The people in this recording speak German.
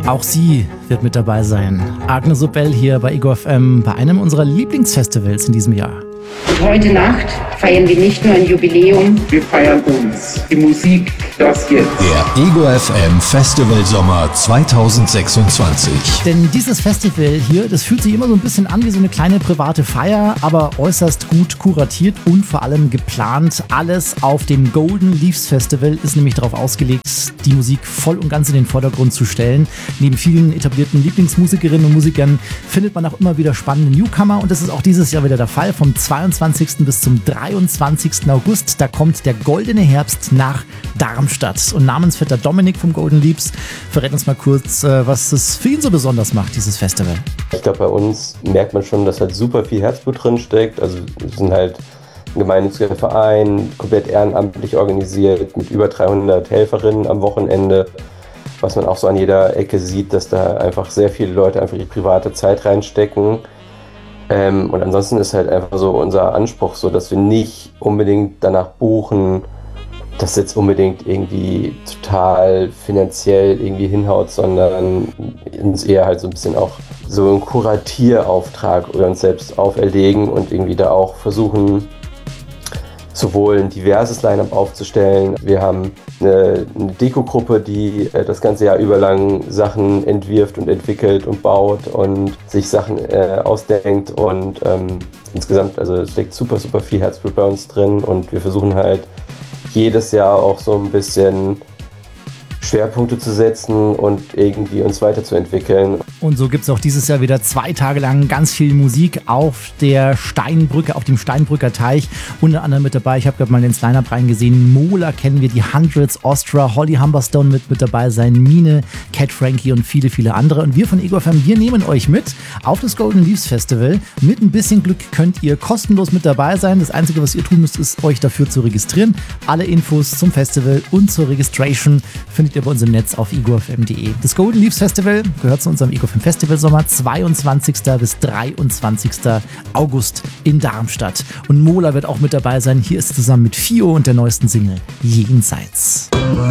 Auch sie wird mit dabei sein. Agnes Obel hier bei Ego FM bei einem unserer Lieblingsfestivals in diesem Jahr. Und heute Nacht feiern wir nicht nur ein Jubiläum, wir feiern uns, die Musik, das jetzt. Der Ego FM Festival Sommer 2026. Denn dieses Festival hier, das fühlt sich immer so ein bisschen an wie so eine kleine private Feier, aber äußerst gut kuratiert und vor allem geplant. Alles auf dem Golden Leaves Festival ist nämlich darauf ausgelegt, die Musik voll und ganz in den Vordergrund zu stellen. Neben vielen etablierten Lieblingsmusikerinnen und Musikern findet man auch immer wieder spannende Newcomer und das ist auch dieses Jahr wieder der Fall. Vom 22. bis zum 23. August, da kommt der goldene Herbst nach Darmstadt. Und Namensvetter Dominik vom Golden Leaves verrät uns mal kurz, was es für ihn so besonders macht, dieses Festival. Ich glaube, bei uns merkt man schon, dass halt super viel Herzblut drin steckt. Also wir sind halt ein gemeinnütziger Verein, komplett ehrenamtlich organisiert, mit über 300 Helferinnen am Wochenende. Was man auch so an jeder Ecke sieht, dass da einfach sehr viele Leute einfach ihre private Zeit reinstecken. Und ansonsten ist halt einfach so unser Anspruch so, dass wir nicht unbedingt danach buchen, dass jetzt unbedingt irgendwie total finanziell irgendwie hinhaut, sondern uns eher halt so ein bisschen auch so einen Kuratierauftrag über uns selbst auferlegen und irgendwie da auch versuchen, sowohl ein diverses Line-Up aufzustellen. Wir haben eine Deko-Gruppe, die das ganze Jahr über lang Sachen entwirft und entwickelt und baut und sich Sachen ausdenkt und insgesamt, also es liegt super, super viel Herzblut bei uns drin und wir versuchen halt jedes Jahr auch so ein bisschen Schwerpunkte zu setzen und irgendwie uns weiterzuentwickeln. Und so gibt es auch dieses Jahr wieder 2 Tage lang ganz viel Musik auf der Steinbrücke, auf dem Steinbrücker Teich. Unter anderem mit dabei, ich habe gerade mal ins Line-Up reingesehen, Mola kennen wir, die Hundreds, Ostra, Holly Humberstone wird mit dabei sein, Mine, Cat Frankie und viele, viele andere. Und wir von Ego FM, wir nehmen euch mit auf das Golden Leaves Festival. Mit ein bisschen Glück könnt ihr kostenlos mit dabei sein. Das Einzige, was ihr tun müsst, ist euch dafür zu registrieren. Alle Infos zum Festival und zur Registration findet ihr bei uns im Netz auf egofm.de. Das Golden Leaves Festival gehört zu unserem Ego FM Festival Sommer 22. bis 23. August in Darmstadt. Und Mola wird auch mit dabei sein. Hier ist zusammen mit Fio und der neuesten Single Jenseits.